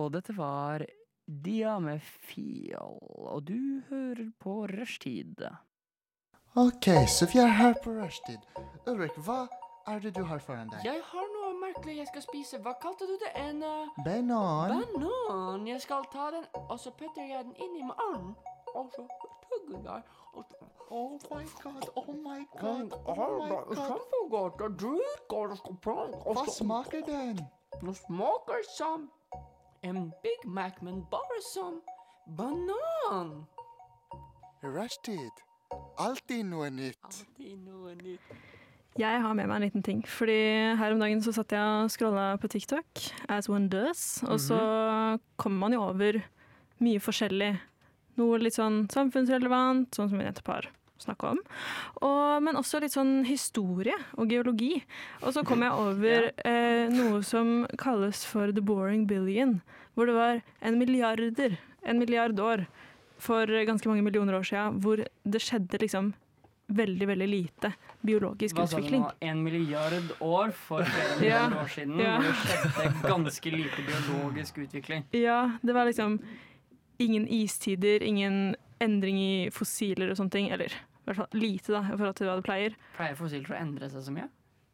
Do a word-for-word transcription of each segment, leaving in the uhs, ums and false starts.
og dette var Dia med Feel, og du hører på Rushtid. Ok, så vi er her på Rushtid. Ulrik, hva er det du har foran deg? Jeg har noe merkelig jeg skal spise. Hva kalte du det? En uh, Banan. banan. Jeg skal ta den, og så putter jeg den inn i munnen. Og så tugger jeg. Og Oh my god, oh my god, oh my god. Kjempegodt, og dritgodt. Og skal prøve. Hva smaker den? Det smaker som en Big Mac, men bare som banan. Rushtid. Alltid noe nytt. Alltid noe nytt. Jeg har med meg en liten ting, fordi her om dagen så satt jeg og scrollet på TikTok, as one does, og så kommer man jo over mye forskjellig. Noe litt sånn samfunnsrelevant, sånn som vi nettopp har snakket om, og, men også litt sånn historie og geologi. Og så kom jeg over eh, noe som kalles for The Boring Billion, hvor det var en milliarder, en milliard år for ganske mange millioner år siden, hvor det skjedde liksom veldig, veldig lite biologisk Hva sa du utvikling. nå? En milliard år for flere millioner Ja, år siden, ja. hvor det skjedde ganske lite biologisk utvikling. Ja, det var liksom ingen istider, ingen endring i fossiler og sånne ting, eller i hvert fall lite da, i forhold til hva det pleier. Pleier fossiler å endre seg så mye?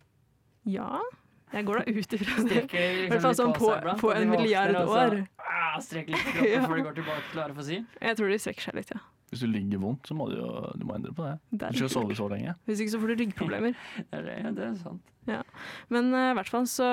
Ja, jeg går da ut ifra det. Strekker I liksom hvert fall litt sånn på på, seg iblant, på og de en våkner, milliard og så, år. ah, strekker litt på kroppen Ja. før de går tilbake til klare for å si. Jeg tror de strekker seg litt, ja. Hvis du ligger vondt, så må du jo du må endre på det. Det er Du skal litt sove kult. så lenge. Hvis ikke så får du ryggproblemer. Det er, det, ja, det er sant. Men eh, i hvert fall så,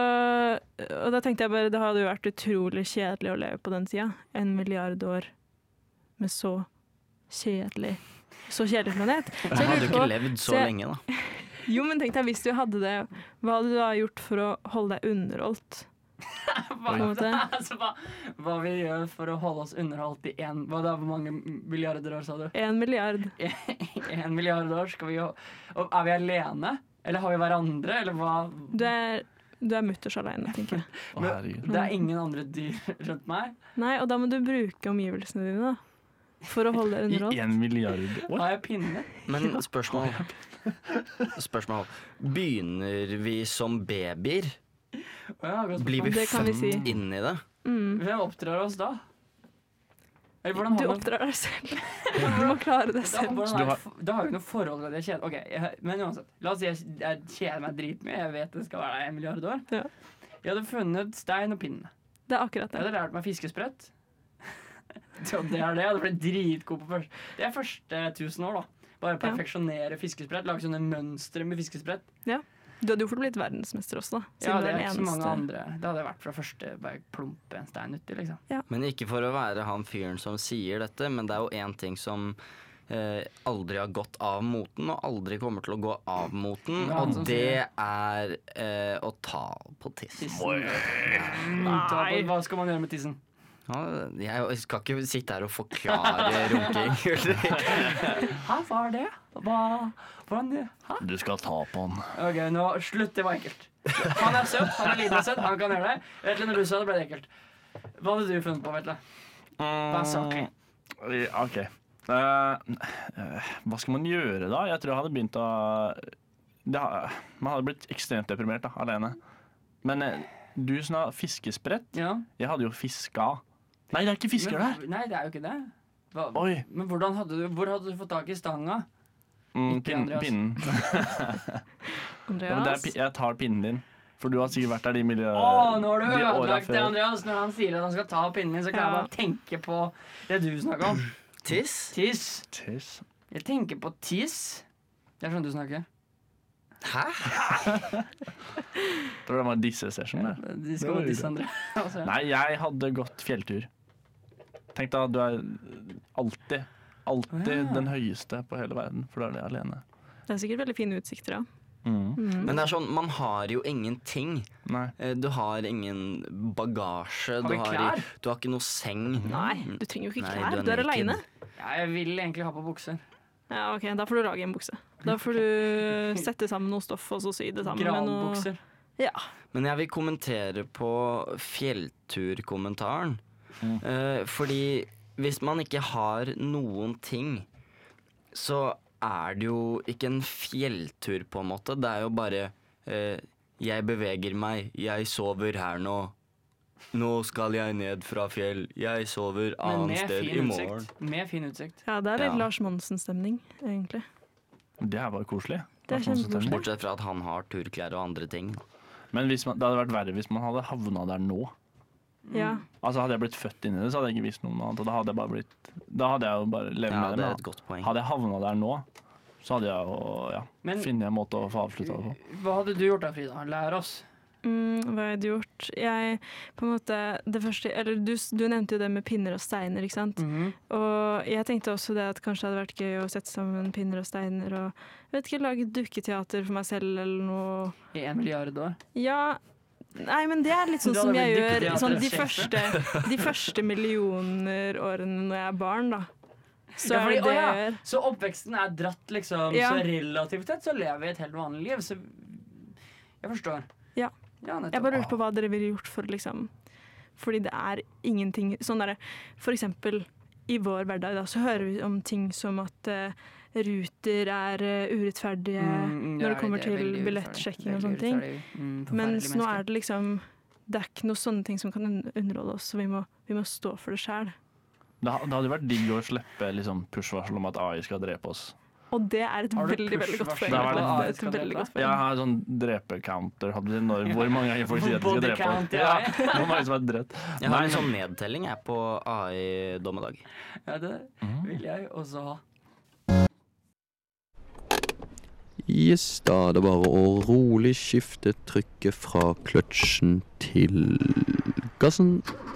og da tenkte jeg bare, det hadde jo vært utrolig kjedelig å leve på den tida. En milliard år med så kjedelig, så kjedelig planet. Så Jeg jeg hadde jo lurte ikke på, levd så så jeg- lenge, da. jo, men tenk deg, hvis du hadde det, hva hadde du da gjort for å holde deg underholdt? Hva, På en måte. altså, hva, hva vi gjør for å holde oss underholdt i en, hva da, hvor mange milliarder år sa du? En milliard. En milliard år skal vi jo, og er vi alene? Eller har vi hverandre? Eller hva? Du er, du er mutters alene, tenker jeg. Å, herregud. Det er ingen andre dyr rundt meg. Nei, og da må du bruke omgivelsene dine da, for å holde deg I underholdt. en milliard år? Har jeg pinne? Men spørsmål Spørsmål Begynner vi som babyer? Ja, godt Blir vi Det kan vi født si. inn i det? Mm. Hvem oppdrar oss da? Eller hvordan Du har man- oppdrar deg selv. Du må klare deg Da, selv. hvordan Så du har, har- da har vi noe forhold til det kjede. Ok, jeg, men uansett. La oss si jeg, jeg kjeder meg dritmye. Jeg vet det skal være der en milliard år. Ja. Jeg hadde funnet stein og pinne. Det er akkurat Jeg det. hadde lært meg fiskesprett. Så det er det. Jeg hadde blitt dritgod på først. Det er første tusen år, da. Bare Ja. perfeksjonere fiskesprett. Lage sånne mønstre med fiskesprett. Du hadde jo fort blitt verdensmester også, da. Ja, Siden det du er den ikke så mange eneste. andre. Det hadde jeg vært fra første. Bare plumpe en stein uti, liksom. Men ikke for å være han fyren som sier dette, men det er jo én ting som eh, aldri har gått av moten, og aldri kommer til å gå av moten, Ja, han som og det er eh, å ta på tissen. Tissen. Mm, ta på- Hva skal man gjøre med tissen? Ja, jeg skal ikke sitte her og forklare runking. Hæ, hva er det? Hva, hvordan, hæ? Du skal ta på den. Ok, nå slutt, det var ekkelt. Han er søt, han er liten og søt, han kan gjøre det. Vetle, når du sa det, ble det ekkelt. Hva hadde du funnet på, Vetle? Vær saklig. Ja, OK. Eh, eh, hva skal man gjøre da? Jeg tror jeg hadde begynt å det, har- Man hadde blitt ekstremt deprimert da, alene. Men eh, du som har fiskesprett, Ja. jeg hadde jo fiska. Nei, det er ikke fisker Men- der. Nei, det er jo ikke det. Hva, Oi. men hvordan hadde du, hvor hadde du fått tak i stanga? Mm, Ikke pin, Andreas. pinnen. Ja, men det er, Andreas? pi- jeg tar pinnen din. For du har sikkert vært der de miljø... Å, nå har du de åra ødelagt det, før. Andreas. Når han sier at han skal ta pinnen min, så kan jeg Ja. bare tenke på det du snakker om. Tiss? Tiss. Tiss. Jeg tenker på tiss. Det er sånn du snakker. Hæ? Tror det var disse-session der. De Det skal var gå disse det. andre. Altså, Nei, jeg hadde gått fjelltur. Tenk deg at du er alltid, alltid Ja. den høyeste på hele verden, for da er det alene. Det er sikkert veldig fine utsikter, ja. Mm. Mm. Men det er sånn, man har jo ingenting. Nei. Eh, Du har ingen bagasje. Har Du vi har, klær? du har ikke noe seng. Nei, du trenger jo ikke Nei, klær. du Du er er naked. aleine. ja, jeg vil egentlig ha på bukser. Ja, ok, da får du lage en bukse. Da får du sette sammen noe stoff, og så sy det sammen med noe. Granbukser. Ja. Men jeg vil kommentere på fjellturkommentaren. Mm. Eh, fordi hvis man ikke har noen ting, så er det jo ikke en fjelltur, på en måte. Det er jo bare eh, jeg beveger meg, jeg sover her nå. Nå skal jeg ned fra fjell, jeg sover Men annet med sted i fin morgen. utsikt. Med fin utsikt. Ja, det er litt Ja. Lars Monsen-stemning, egentlig. Det er bare koselig. Det er Lars Monsen kjempekoselig. stemning. Bortsett fra at han har turklær og andre ting. Men hvis man, det hadde vært verre hvis man hadde havna der nå. Ja. Altså Hadde jeg blitt født inni det, så hadde jeg ikke visst noe annet. Og da hadde jeg bare blitt Da hadde jeg jo bare levd Ja, med det det. er Men et godt poeng. hadde jeg havna der nå, så hadde jeg jo ja, Men funnet en måte å få avslutta det på. hva hadde du gjort da, Frida? Lær oss. Mm, hva jeg hadde gjort? Jeg, på en måte, det første, eller du, du nevnte jo det med pinner og steiner, ikke sant? Mhm. Og jeg tenkte også det at kanskje det hadde vært gøy å sette sammen pinner og steiner og jeg vet ikke, lage et dukketeater for meg selv eller noe. I en milliard år. Ja, nei, men det er litt sånn Du som hadde jeg blitt gjør sånn, de, dukketeatersjefen. første, de første millioner årene når jeg er barn, da. Så Ja, fordi- er det det å, ja. jeg gjør. Så oppveksten er dratt, liksom. Ja. Så relativt sett så lever vi et helt vanlig liv. Så jeg forstår. Ja. Ja, nettopp. Jeg bare lurer på hva dere ville gjort for liksom Fordi det er ingenting sånn derre For eksempel i vår hverdag da, så hører vi om ting som at eh, ruter er eh, urettferdige Mm, når ja, det kommer er til veldig billettsjekking og urettferdig. sånne ting. Veldig urettferdig. Mm, Mens forferdelige nå mennesker. er det liksom Det er ikke noe sånne ting som kan un- underholde oss, så vi må, vi må stå for det sjæl. Det, ha- det hadde vært digg å slippe liksom, push-varsel om at A I skal drepe oss. Og det er et Har du veldig, veldig godt push-varsel poeng. på Det at er A I et skal veldig drepe? godt poeng. Jeg har sånn drepecounter. Hadde vi når, hvor mange ganger folk sier at de skal Body drepe count, oss. ja. Ja, hvor mange som er drept. Jeg har Nei, en sånn nedtelling jeg på A I-dommedag. Ja, det Mhm. vil jeg også ha. Yes, da er det bare å rolig skifte trykket fra kløtsjen til gassen.